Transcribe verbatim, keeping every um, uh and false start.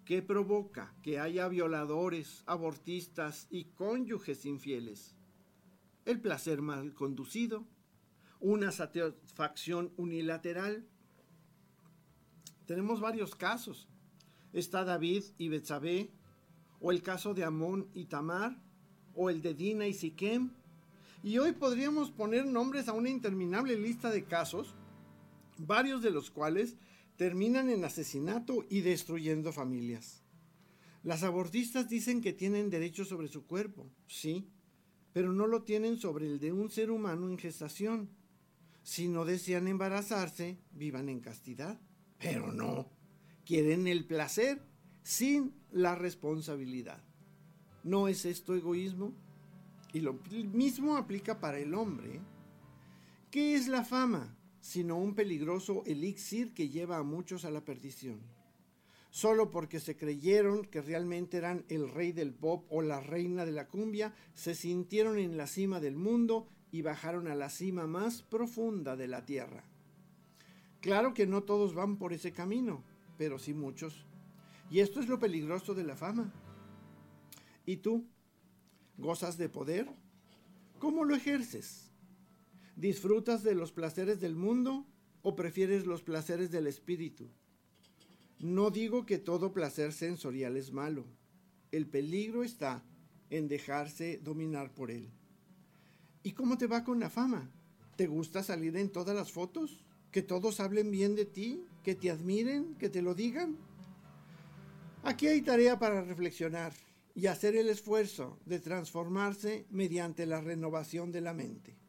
¿Qué provoca que haya violadores, abortistas y cónyuges infieles? El placer mal conducido, una satisfacción unilateral. Tenemos varios casos. Está David y Betsabé, o el caso de Amón y Tamar, o el de Dina y Siquem. Y hoy podríamos poner nombres a una interminable lista de casos, varios de los cuales terminan en asesinato y destruyendo familias. Las abortistas dicen que tienen derecho sobre su cuerpo, sí, pero no lo tienen sobre el de un ser humano en gestación. Si no desean embarazarse, vivan en castidad. Pero no, quieren el placer sin la responsabilidad. ¿No es esto egoísmo? Y lo mismo aplica para el hombre. ¿Qué es la fama? Sino un peligroso elixir que lleva a muchos a la perdición. Solo porque se creyeron que realmente eran el rey del pop o la reina de la cumbia, se sintieron en la cima del mundo y bajaron a la cima más profunda de la tierra. Claro que no todos van por ese camino, pero sí muchos. Y esto es lo peligroso de la fama. ¿Y tú? ¿Gozas de poder? ¿Cómo lo ejerces? ¿Disfrutas de los placeres del mundo o prefieres los placeres del espíritu? No digo que todo placer sensorial es malo. El peligro está en dejarse dominar por él. ¿Y cómo te va con la fama? ¿Te gusta salir en todas las fotos? ¿Que todos hablen bien de ti? ¿Que te admiren? ¿Que te lo digan? Aquí hay tarea para reflexionar y hacer el esfuerzo de transformarse mediante la renovación de la mente.